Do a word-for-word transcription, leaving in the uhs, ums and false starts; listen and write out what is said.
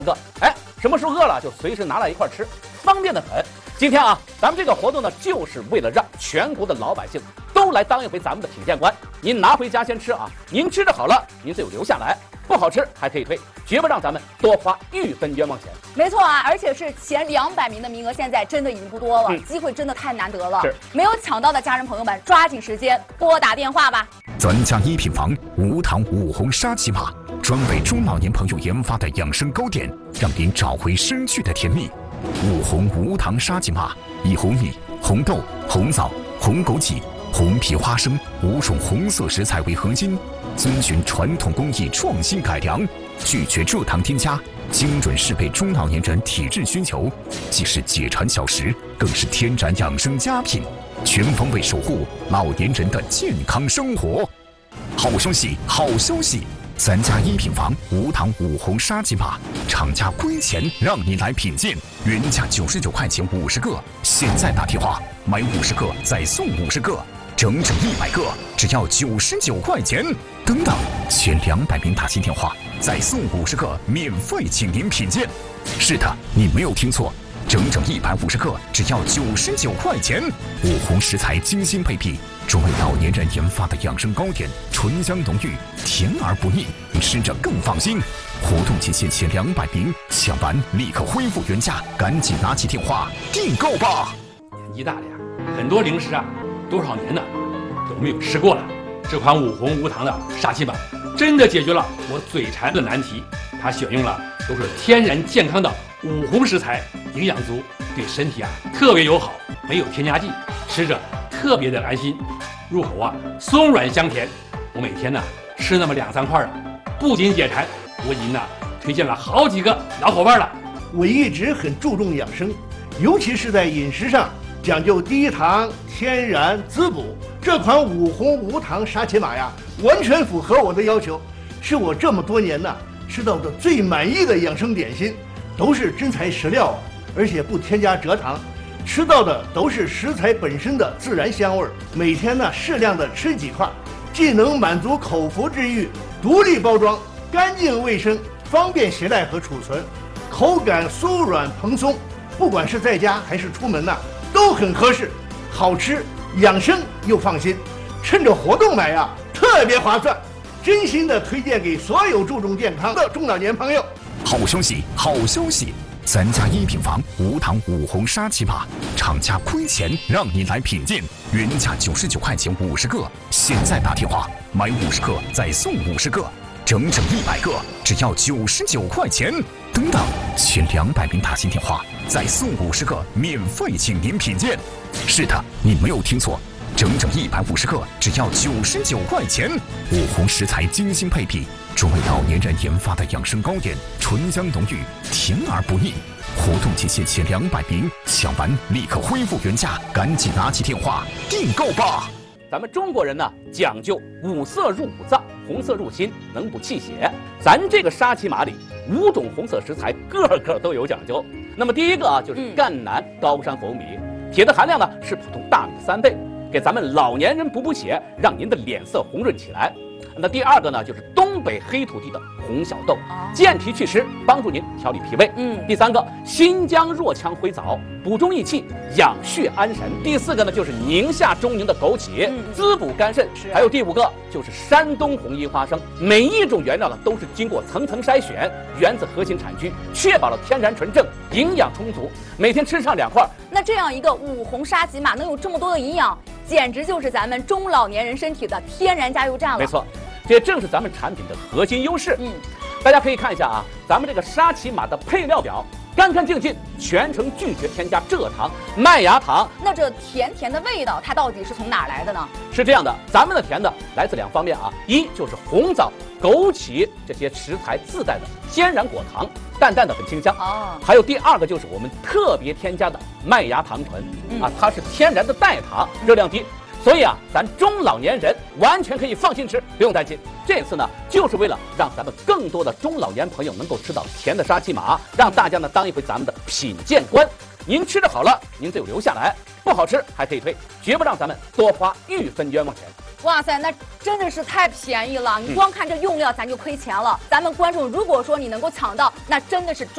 个，哎，什么时候饿了就随时拿来一块吃，方便的很。今天啊，咱们这个活动呢，就是为了让全国的老百姓都来当一回咱们的品鉴官。您拿回家先吃啊，您吃的好了，您就留下来；不好吃还可以退，绝不让咱们多花一分冤枉钱。 没错啊，而且是前两百名的名额，现在真的已经不多了，嗯、机会真的太难得了。 是， 没有抢到的家人朋友们，抓紧时间拨打电话吧。 咱家一品房无糖五红沙琪玛，专为中老年朋友研发的养生糕点，让您找回失去的甜蜜。五红无糖沙琪玛，以红米、红豆、红枣、红枸杞、红皮花生五种红色食材为核心，遵循传统工艺创新改良，拒绝蔗糖添加，精准适配中老年人体质需求，既是解馋小食，更是天然养生佳品，全方位守护老年人的健康生活。好消息，好消息！咱家一品房无糖五红沙琪玛，厂家亏钱让你来品鉴，原价九十九块钱五十个，现在打电话买五十个再送五十个，整整一百个，只要九十九块钱。等等，前两百名打进电话再送五十个，免费请您品鉴。是的，你没有听错。整整一百五十个，只要九十九块钱。五红食材精心配比，专为老年人研发的养生糕点，醇香浓郁，甜而不腻，吃着更放心。活动期限前两百名，抢完立刻恢复原价，赶紧拿起电话订购吧。 年纪大了呀，很多零食啊，多少年呢都没有吃过了。这款五红无糖的沙琪玛，真的解决了我嘴馋的难题。它选用了都是天然健康的五红食材，营养足，对身体啊特别友好，没有添加剂，吃着特别的安心，入口啊松软香甜。我每天呢吃那么两三块啊，不仅解馋，我已经呢推荐了好几个老伙伴了。 我一直很注重养生，尤其是在饮食上讲究低糖、天然、滋补。这款五红无糖沙琪玛呀，完全符合我的要求，是我这么多年呢吃到的最满意的养生点心。都是真材实料，而且不添加蔗糖，吃到的都是食材本身的自然香味。每天呢适量的吃几块，既能满足口腹之欲，独立包装，干净卫生，方便携带和储存，口感酥软蓬松，不管是在家还是出门呢、啊，都很合适，好吃，养生又放心。趁着活动买呀、啊，特别划算，真心的推荐给所有注重健康的中老年朋友。 好消息，好消息！咱家一品房无糖五红沙琪玛，厂家亏钱让你来品鉴，原价九十九块钱五十个，现在打电话买五十个再送五十个，整整一百个，只要九十九块钱。等等，前两百名打进电话再送五十个，免费请您品鉴。是的，你没有听错。整整一百五十个，只要九十九块钱。五红食材精心配比，专为老年人研发的养生糕点，醇香浓郁，甜而不腻。活动期限前两百名，抢完立刻恢复原价，赶紧拿起电话订购吧。 咱们中国人呢讲究五色入五脏，红色入心，能补气血。咱这个沙琪玛里五种红色食材，个个都有讲究。那么第一个啊就是赣南高山红米，铁的含量呢是普通大米的三倍。给咱们老年人补补血，让您的脸色红润起来。那第二个呢，就是东北黑土地的红小豆，健脾祛湿，帮助您调理脾胃。嗯，第三个，新疆若羌灰枣，补中益气，养血安神。第四个呢，就是宁夏中宁的枸杞，嗯、滋补肝肾。还有第五个，就是山东红衣花生。每一种原料呢，都是经过层层筛选，源自核心产区，确保了天然纯正，营养充足。每天吃上两块。 那这样一个五红沙琪玛能有这么多的营养，简直就是咱们中老年人身体的天然加油站了。 没错，这正是咱们产品的核心优势。嗯，大家可以看一下啊，咱们这个沙琪玛的配料表，干干净净，全程拒绝添加蔗糖、麦芽糖。 那这甜甜的味道，它到底是从哪儿来的呢？ 是这样的，咱们的甜的来自两方面啊，一就是红枣、枸杞这些食材自带的天然果糖，淡淡的很清香。哦，还有第二个就是我们特别添加的麦芽糖醇，嗯、啊，它是天然的代糖，热量低。所以啊，咱中老年人完全可以放心吃，不用担心。这次呢，就是为了让咱们更多的中老年朋友能够吃到甜的沙琪玛，让大家呢当一回咱们的品鉴官。您吃的好了，您就留下来；不好吃还可以退，绝不让咱们多花一分冤枉钱。 哇塞，那真的是太便宜了！你光看这用料，咱就亏钱了。咱们观众如果说你能够抢到，那真的是。